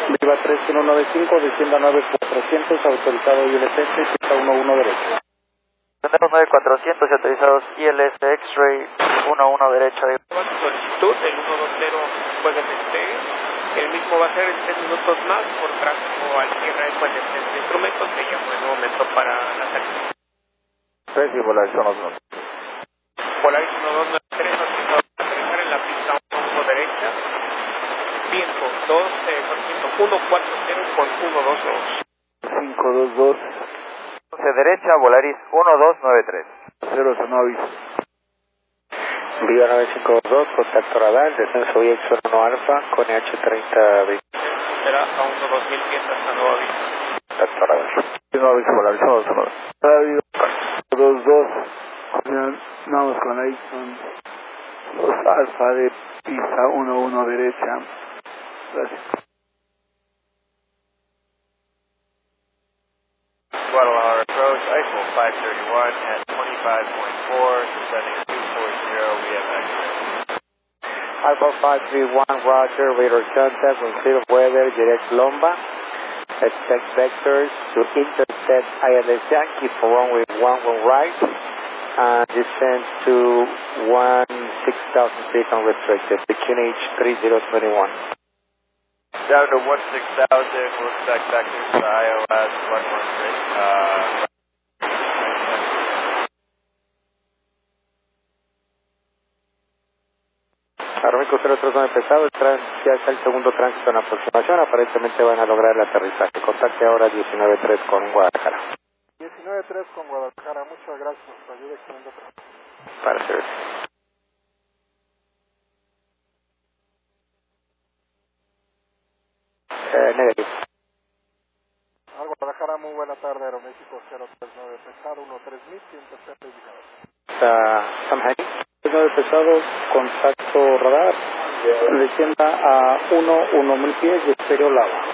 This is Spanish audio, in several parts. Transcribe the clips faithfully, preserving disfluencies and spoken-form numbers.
Viva tres uno nueve cinco, descienda nueve cuatrocientos, autorizado I L S, pista uno uno derecho. Tenemos nueve cuatrocientos y autorizados I L S X-Ray uno uno derecho. Solicitud, el uno dos cero después del despegue. El mismo va a ser en tres minutos más por tráfico al cierre de puentes de instrumentos. Se llama el momento para la salida. tres y Volaris uno dos nueve. Volaris uno dos nueve tres, autorizado para aterrizar en la pista uno uno derecha. Viento dos, eh, por ciento uno cuatro cero con uno dos dos. cinco dos dos. once derecha, Volaris uno dos nueve tres. cero sonó aviso. Viva nueve cinco dos dos, contacto radar, descenso I X uno Alfa con E H treinta veinte. Será a uno dos mil pies hasta nuevo aviso. Contacto radar. No aviso, Volaris uno dos nueve. Radio dos dos. Vamos con ahí con los Alfa de pista uno uno derecha. Gracias. Guadalajara approach, I S O five thirty-one at twenty-five point four, descending two forty, we have X-ray. Alpha five three one, roger, radar contact, with clear of weather, direct Lomba. Expect vectors to intercept I L S Yankee for runway one one right, and descend to one six thousand feet unrestricted, the Q N H three zero two one. Down to one six thousand, we'll expect vectors to I O S one one six. Uh, Aeroméxico cero tres nueve pesado, ya está el segundo tránsito en aproximación, aparentemente van a lograr el aterrizaje. Contacte ahora diecinueve tres con Guadalajara. diecinueve tres con Guadalajara, muchas gracias por su ayuda, excelente trabajo. Para servir. Eh, negativo. A Guadalajara, muy buena tarde, Aeroméxico cero tres nueve pesado, uno tres mil ciento setenta indicador. Está Sam Henry. nueve pesado, contacto radar, descienda a uno uno mil pies de estéreo lava.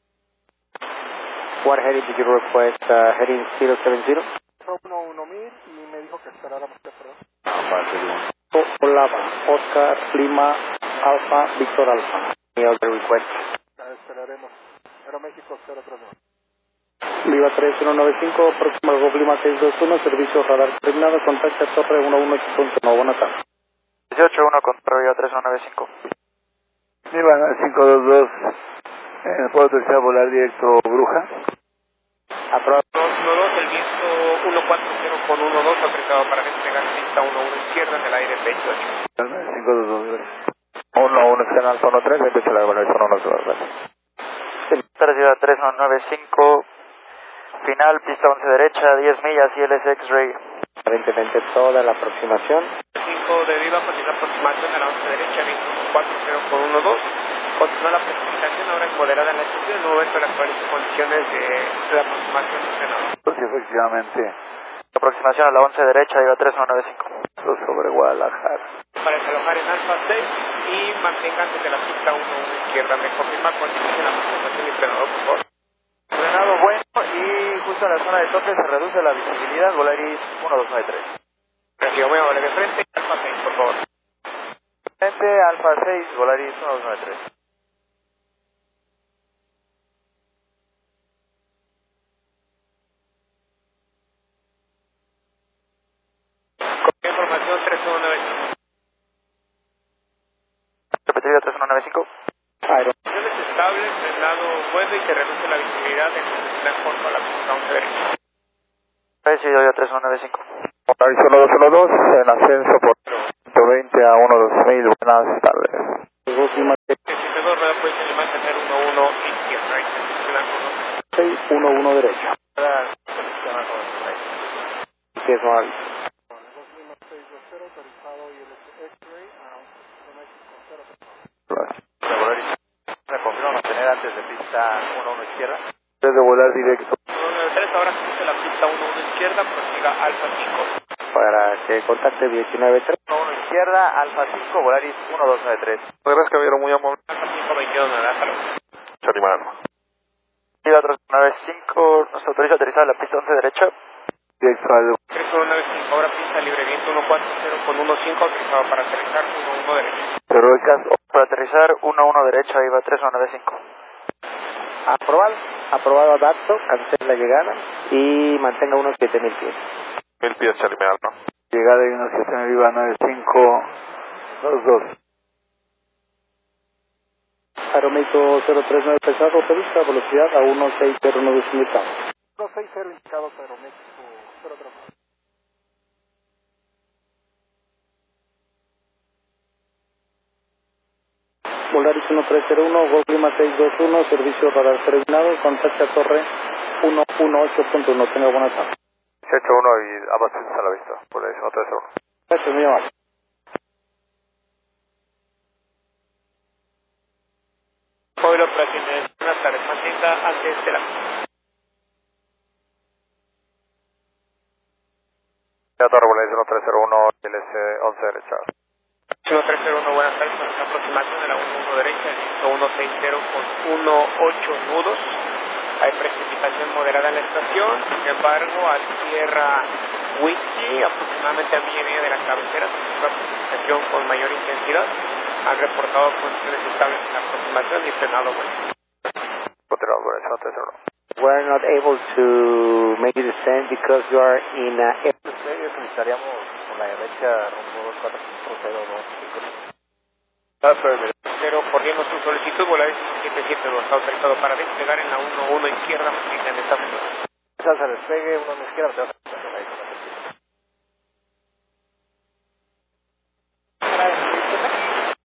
What heading did you request? Uh, heading cero siete cero? uno uno mil y me dijo que esperáramos que perdón. Lava, Oscar, Lima, Alfa, Víctor Alfa. Any other request? Esperaremos. Aeroméxico cero tres nueve. Viva tres uno nueve cinco, próximo al Lima seis dos uno, servicio radar terminado, contacta Torre uno uno ocho punto uno, buenas tardes. dieciocho uno con Torre tres uno nueve cinco. Viva cinco dos dos, eh, ¿puedo autorizar a volar directo Bruja? Aprobado. dos uno dos, el viento uno cuatro cero con uno dos, autorizado para despegar pista uno uno izquierda en el aire veintiocho. cinco dos dos, gracias. uno uno, canal uno tres, empieza la evaluación uno dos, gracias. Ciudad tres uno nueve cinco, final, pista once derecha, diez millas, I L S X-Ray. Aparentemente toda la aproximación. cinco de viva, continúa aproximación a la once derecha, viento uno cuatro cero con uno dos. Continúa la precipitación, ahora es moderada en la estación, en el momento de las actuales condiciones de la aproximación del Senado. Pues sí, efectivamente, Aproximación a la once derecha, Viva tres uno nueve cinco. sobre Guadalajara. Para desalojar en Alfa seis y mantengan desde la pista uno uno izquierda. Me confirma cuando inicie la presentación y frenado, por favor. Frenado bueno y justo en la zona de tope se reduce la visibilidad, Volaris uno dos nueve tres. Gracias, voy a volver de frente, Alfa seis, por favor. Frente, Alfa seis, Volaris uno dos nueve tres. Información tres uno nueve cinco. Repetido tres uno nueve cinco. Condiciones estables, frenado bueno y se reduce la visibilidad en el plan corto a la pista once derecha. Recibido ya tres uno nueve cinco. Volaris uno dos uno dos, en ascenso por ciento veinte a uno dos mil, buenas tardes. setenta y dos, rueda puede animar a tener uno uno izquierda, ahí se plan corto. uno uno derecha. ¿Qué es mal? Me confirma mantener antes de pista uno uno izquierda. Desde volar directo. uno nueve tres, ahora cruce la pista uno uno izquierda, prosiga Alfa cinco. Para que contacte diecinueve tres. uno uno izquierda, Alfa cinco, Volaris uno dos nueve tres. Gracias, caballero, muy amable. Alfa cinco veintidós, nada, hasta luego. Animarlo. Viva tres uno nueve cinco, nos autoriza a aterrizar en la pista once derecha. Directo al tres uno nueve cinco, ahora pista libre, viento uno cuatro cero con uno cinco, autorizado para aterrizar uno uno derecha. Cerró el caso. Para aterrizar uno uno derecha, Viva tres uno nueve cinco. Aprobado. Aprobado adapto, cancele la llegada y mantenga unos siete mil pies. Mil pies, Charlie, me hablo. Llegada y unos siete mil viva nueve cinco dos dos. Aeroméxico cero tres nueve pesado, prevista velocidad a uno seis cero nueve indicado. uno seis cero indicado, Aeroméxico cero tres nueve. Volaris uno tres cero uno, Golf Lima seis dos uno, servicio radar terminado, contacta torre uno uno ocho punto uno, tenga buena tarde. seis ocho uno y ambas pistas a la vista, Volaris uno tres cero uno. Gracias, muy amable. Pueblo operaciones, buenas tardes, mantenga antes de la... La torre Volaris uno tres cero uno, L S once derecha. uno tres cero uno, buenas tardes, con una aproximación de la uno uno derecha, el uno seis cero con uno ocho nudos. Hay precipitación moderada en la estación, sin embargo, a tierra Whiskey, aproximadamente a milla y media de la cabecera, una precipitación con mayor intensidad. Han reportado condiciones estables en la aproximación y frenado bueno. Continuamos, Volaris uno tres cero uno. We're not able to make the descent because you are in a... Estaríamos con la derecha rumbo dos cuatro cero dos cinco. Pero corriendo su solicitud, Volaris siete siete dos, está autorizado para despegar en la uno uno izquierda, mantenga en esta zona. Salsa, despegue, uno a la izquierda,